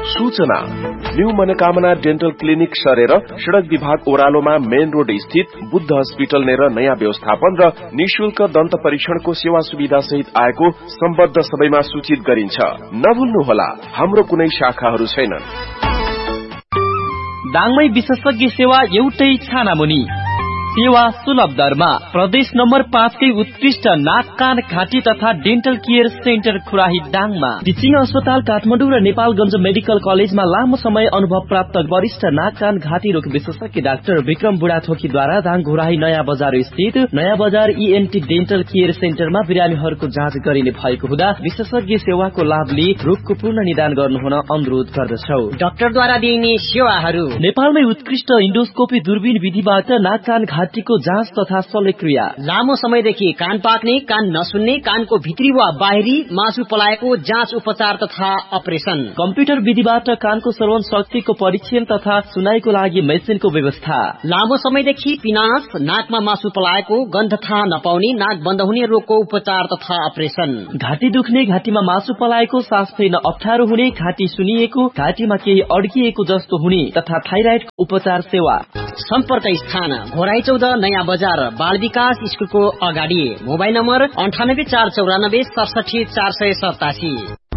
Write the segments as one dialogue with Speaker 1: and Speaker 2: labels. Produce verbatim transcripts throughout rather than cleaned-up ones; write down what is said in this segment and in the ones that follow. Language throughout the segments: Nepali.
Speaker 1: सूचना न्यू मनोकामना डेन्टल क्लिनिक सरेर सड़क विभाग ओह्रालोमा मेन रोड स्थित बुद्ध हस्पिटल नेर नयाँ व्यवस्थापन र निशुल्क दन्त परीक्षणको सेवा सुविधा सहित आएको सम्बद्ध सबैमा सूचित गरिन्छ। नभुल्नुहोला, हाम्रो कुनै शाखाहरू छैनन्।
Speaker 2: दाङमै विशेषज्ञ सेवा एउटै छानामुनि, सेवा सुलभ दरमा। प्रदेश नम्बर पाँचकै उत्कृष्ट नाक कान घाँटी तथा डेन्टल केयर सेन्टर खुराही दाङमा। टिचिङ अस्पताल काठमाडौँ र नेपालगञ्ज मेडिकल कलेजमा लामो समय अनुभव प्राप्त वरिष्ठ नाक कान घाँटी रोग विशेषज्ञ डाक्टर विक्रम बुढाथोकीद्वारा दाङ घुराही नयाँ बजार स्थित नयाँ बजार ईएनटी डेन्टल केयर सेन्टरमा बिरामीहरूको जाँच गरिने भएको हुँदा विशेषज्ञ सेवाको लाभ लिई रोगको पूर्ण निदान गर्नुहुन अनुरोध गर्दछौ।
Speaker 3: डाक्टरद्वारा दिइने सेवाहरू:
Speaker 2: नेपालमै उत्कृष्ट इन्डोस्कोपी दूरबीन विधिबाट नाक कान घाँटीको जाँच तथा शल्यक्रिया,
Speaker 3: लामो समयदेखि कान पाक्ने, कान नसुन्ने, कानको भित्री वा बाहिरी मासु पलाएको जाँच उपचार तथा अपरेशन,
Speaker 2: कम्प्युटर विधिबाट कानको श्रवण शक्तिको परीक्षण तथा सुनाईको लागि मेसिनको व्यवस्था,
Speaker 3: लामो समयदेखि पिनास, नाकमा मासु पलाएको, गन्ध थाहा नपाउने, नाक बन्द हुने रोगको उपचार तथा अपरेशन,
Speaker 2: घाँटी दुख्ने, घाँटीमा मासु पलाएको, सास फेर्न अप्ठ्यारो हुने, घाँटी सुनिएको, घाँटीमा केही अड्किएको जस्तो हुने तथा थाइराइड उपचार सेवा।
Speaker 3: सम्पर्क स्थान घोराई चौध नयाँ बजार बाल विकास स्कुलको अगाडि। मोबाइल नम्बर अन्ठानब्बे चार चौरानब्बे सडसठी चार सय सतासी।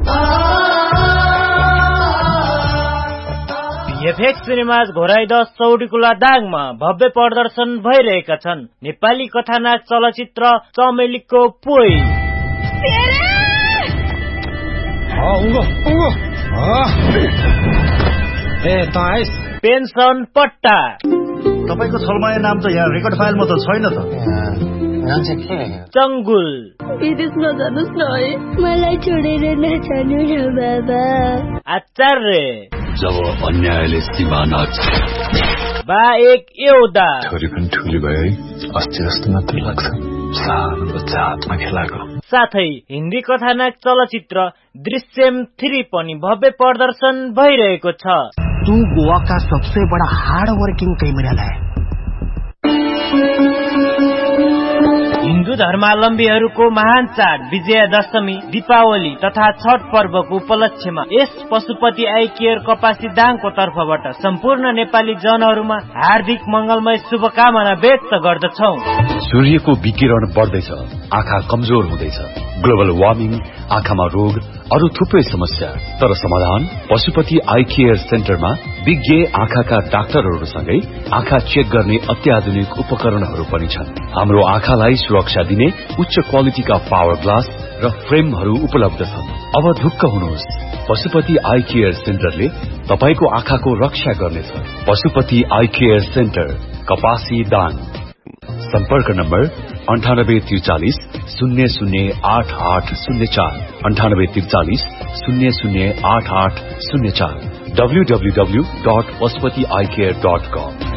Speaker 4: एफएक्स सिनेमाज घोराई दस चौडीकुला दाङमा भव्य प्रदर्शन भइरहेका छन् नेपाली कथानाक चलचित्र चमेलीको पोइ। पेन्सन पट्टा।
Speaker 5: तपाईको छलमाया नाम त यहाँ रेकर्ड फाइलमा त छैन त।
Speaker 4: चंगुल।
Speaker 6: विदेशमा जानुस् न है, मलाई छोडेर नजानु न बाबा।
Speaker 4: आचार्य।
Speaker 7: जब अन्यायले सीमा नाच्छ।
Speaker 4: बा एक एउटा।
Speaker 7: छोरी पनि ठुली भयो है, अस्ति जस्तो मात्र लाग्छ, सानो बच्चा हातमा खेलाएको।
Speaker 4: साथै हिन्दी कथानाक चलचित्र दृश्यम थ्री पनि भव्य प्रदर्शन भइरहेको छ।
Speaker 8: तू गोवा का सबसे बड़ा हार्ड वर्किंग क्रिमिनल है।
Speaker 4: हिन्दू धर्मावलम्बीहरूको महान चाड विजयादशमी, दीपावली तथा छठ पर्वको उपलक्ष्यमा यस पशुपति आई केयर कपासी दाङको तर्फबाट सम्पूर्ण नेपाली जनहरूमा हार्दिक मंगलमय शुभकामना व्यक्त गर्दछौ।
Speaker 7: सूर्यको विकिरण बढ्दैछ, आँखा कमजोर हुँदैछ, ग्लोबल वार्मिङ, आँखामा रोग, अरू थुप्रै समस्या। तर समाधान पशुपति आई केयर सेन्टरमा विज्ञ आँखाका डाक्टरहरूसँगै आँखा चेक गर्ने अत्याधुनिक उपकरणहरू पनि छन्। हाम्रो आँखालाई सुरक्षा दिने उच्च क्वालिटीका पावर ग्लास र फ्रेमहरू उपलब्ध छन्। अब ढुक्क हुनुहोस्, पशुपति आई केयर सेन्टरले तपाईको आँखाको रक्षा गर्नेछ। पशुपति आई केयर सेन्टर, कपासी दाङ। सम्पर्क नम्बर अन्ठानब्बे त्रिचालिस शून्य शून्य आठ आठ शून्य चार, अन्ठानब्बे त्रिचालिस शून्य शून्य आठ आठ शून्य चार, W W W dot Pashupati I care dot com.